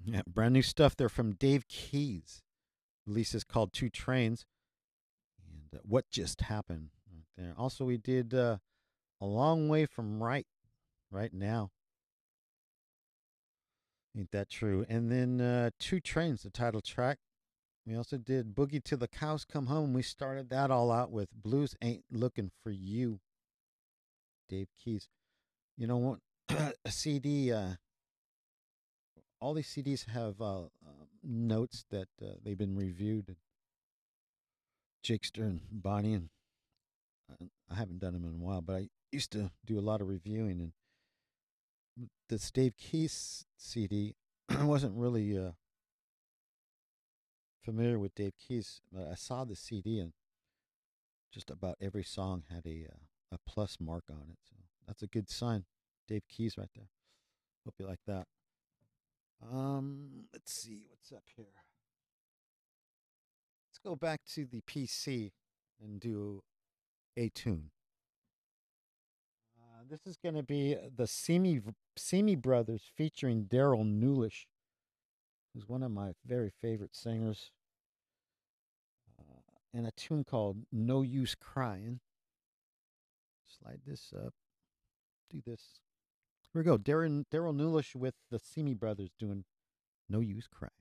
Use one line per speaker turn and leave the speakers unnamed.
Yeah, brand new stuff there from Dave Keys. Release is called Two Trains. And What Just Happened right there. Also, we did A Long Way from Right Now. Ain't that true? And then Two Trains, the title track. We also did Boogie Till the Cows Come Home. We started that all out with Blues Ain't Looking for You, Dave Keys. You know what? A CD, all these CDs have notes that they've been reviewed. And Jakester and Bonnie, and I haven't done them in a while, but I used to do a lot of reviewing. And the Dave Keys CD, I wasn't really familiar with Dave Keys, but I saw the CD and just about every song had a plus mark on it. So that's a good sign. Dave Keys right there. Hope you like that. Let's see what's up here. Let's go back to the PC and do a tune. This is going to be the Simi Brothers featuring Daryl Newlish, who's one of my very favorite singers, and a tune called "No Use Crying." Slide this up. Do this. Here we go. Daryl Newlish with the Simi Brothers doing "No Use Crying."